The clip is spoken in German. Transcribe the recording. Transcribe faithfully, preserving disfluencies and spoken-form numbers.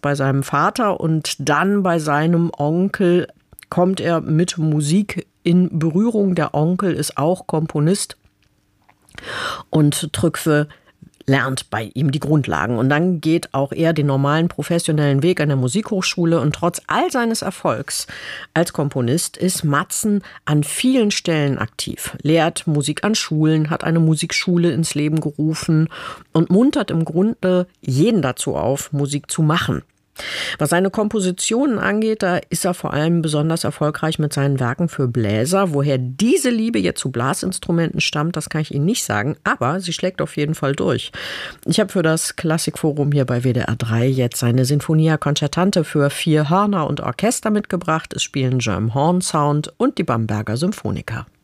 bei seinem Vater und dann bei seinem Onkel kommt er mit Musik in Berührung. Der Onkel ist auch Komponist und Trygve lernt bei ihm die Grundlagen. Und dann geht auch er den normalen professionellen Weg an der Musikhochschule. Und trotz all seines Erfolgs als Komponist ist Madsen an vielen Stellen aktiv. Lehrt Musik an Schulen, hat eine Musikschule ins Leben gerufen und muntert im Grunde jeden dazu auf, Musik zu machen. Was seine Kompositionen angeht, da ist er vor allem besonders erfolgreich mit seinen Werken für Bläser. Woher diese Liebe jetzt zu Blasinstrumenten stammt, das kann ich Ihnen nicht sagen, aber sie schlägt auf jeden Fall durch. Ich habe für das Klassikforum hier bei W D R drei jetzt seine Sinfonia Concertante für vier Hörner und Orchester mitgebracht. Es spielen German Horn Sound und die Bamberger Symphoniker.